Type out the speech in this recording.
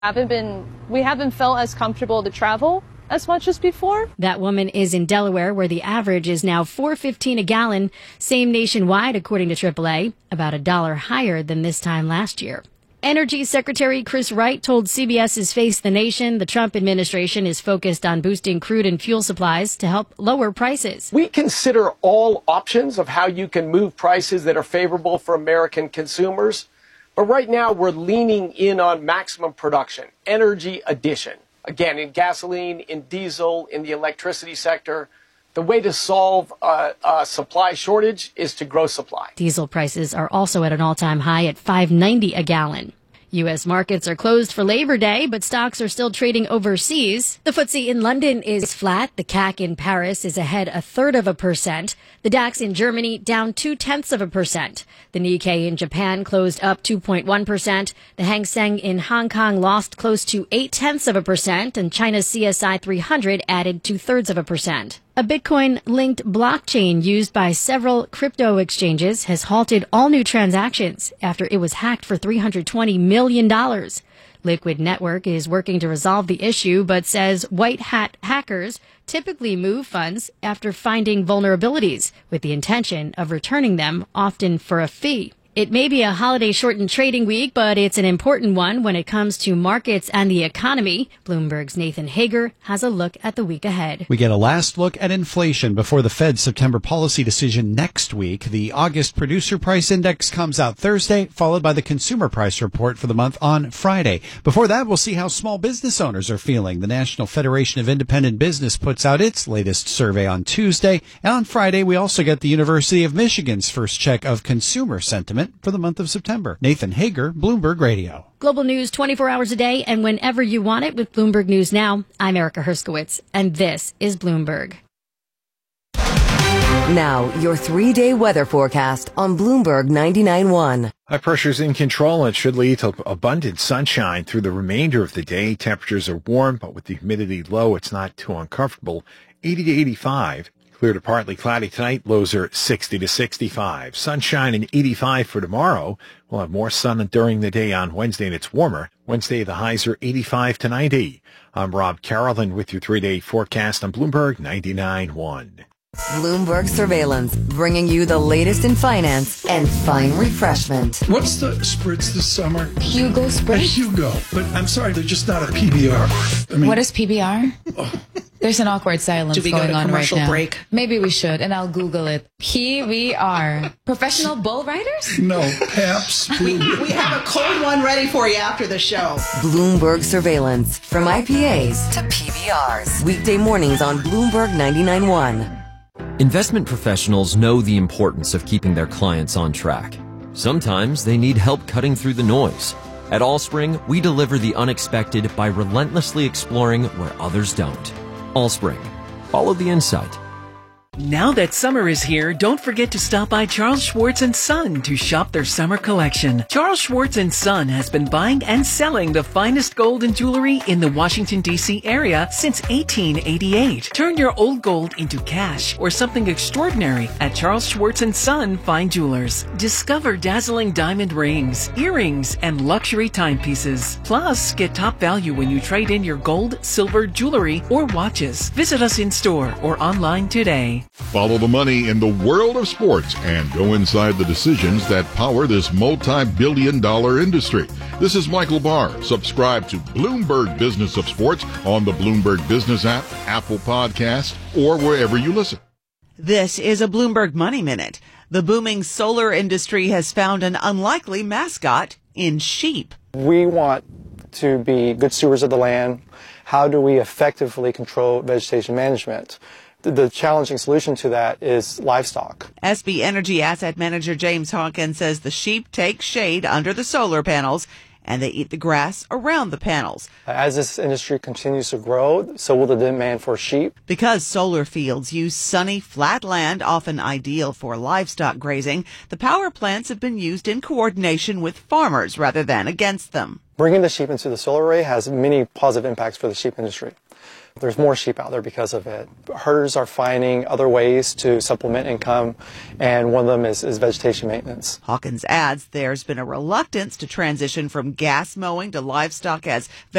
We haven't felt as comfortable to travel as much as before. That woman is in Delaware, where the average is now $4.15 a gallon. Same nationwide, according to AAA, about $1 higher than this time last year. Energy Secretary Chris Wright told CBS's Face the Nation the Trump administration is focused on boosting crude and fuel supplies to help lower prices. We consider all options of how you can move prices that are favorable for American consumers. But right now, we're leaning in on maximum production, energy addition. Again, in gasoline, in diesel, in the electricity sector. The way to solve a supply shortage is to grow supply. Diesel prices are also at an all-time high at $5.90 a gallon. U.S. markets are closed for Labor Day, but stocks are still trading overseas. The FTSE in London is flat. The CAC in Paris is ahead 0.33%. The DAX in Germany down 0.2%. The Nikkei in Japan closed up 2.1%. The Hang Seng in Hong Kong lost close to 0.8%, and China's CSI 300 added 0.2%. A Bitcoin-linked blockchain used by several crypto exchanges has halted all new transactions after it was hacked for $320 million. Liquid Network is working to resolve the issue, but says white hat hackers typically move funds after finding vulnerabilities with the intention of returning them, often for a fee. It may be a holiday-shortened trading week, but it's an important one when it comes to markets and the economy. Bloomberg's Nathan Hager has a look at the week ahead. We get a last look at inflation before the Fed's September policy decision next week. The August Producer Price Index comes out Thursday, followed by the Consumer Price Report for the month on Friday. Before that, we'll see how small business owners are feeling. The National Federation of Independent Business puts out its latest survey on Tuesday. And on Friday, we also get the University of Michigan's first check of consumer sentiment for the month of September. Nathan Hager, Bloomberg Radio. Global news 24 hours a day and whenever you want it with Bloomberg News Now. I'm Erica Herskowitz, and this is Bloomberg. Now, your 3-day weather forecast on Bloomberg 99.1. High pressure's in control and should lead to abundant sunshine through the remainder of the day. Temperatures are warm, but with the humidity low, it's not too uncomfortable. 80 to 85. Clear to partly cloudy tonight. Lows are 60 to 65. Sunshine and 85 for tomorrow. We'll have more sun during the day on Wednesday, and it's warmer. Wednesday, the highs are 85 to 90. I'm Rob Carolyn with your 3-day forecast on Bloomberg 99.1. Bloomberg Surveillance, bringing you the latest in finance and fine refreshment. What's the spritz this summer? Hugo Spritz? Hugo, but I'm sorry, they're just not a PBR. I mean, what is PBR? Oh. There's an awkward silence going on right now. Break? Maybe we should, and I'll Google it. PBR. Professional bull riders? No, Paps. we have a cold one ready for you after the show. Bloomberg Surveillance, from IPAs to PBRs. Weekday mornings on Bloomberg 99.1. Investment professionals know the importance of keeping their clients on track. Sometimes they need help cutting through the noise. At Allspring, we deliver the unexpected by relentlessly exploring where others don't. Allspring. Follow the insight. Now that summer is here, don't forget to stop by Charles Schwartz & Son to shop their summer collection. Charles Schwartz & Son has been buying and selling the finest gold and jewelry in the Washington, D.C. area since 1888. Turn your old gold into cash or something extraordinary at Charles Schwartz & Son Fine Jewelers. Discover dazzling diamond rings, earrings, and luxury timepieces. Plus, get top value when you trade in your gold, silver, jewelry, or watches. Visit us in store or online today. Follow the money in the world of sports and go inside the decisions that power this multi-billion-dollar industry. This is Michael Barr. Subscribe to Bloomberg Business of Sports on the Bloomberg Business app, Apple Podcasts, or wherever you listen. This is a Bloomberg Money Minute. The booming solar industry has found an unlikely mascot in sheep. We want to be good stewards of the land. How do we effectively control vegetation management? The challenging solution to that is livestock. SB Energy Asset Manager James Hawkins says the sheep take shade under the solar panels and they eat the grass around the panels. As this industry continues to grow, so will the demand for sheep. Because solar fields use sunny, flat land, often ideal for livestock grazing, the power plants have been used in coordination with farmers rather than against them. Bringing the sheep into the solar array has many positive impacts for the sheep industry. There's more sheep out there because of it. Herders are finding other ways to supplement income, and one of them is vegetation maintenance. Hawkins adds there's been a reluctance to transition from gas mowing to livestock as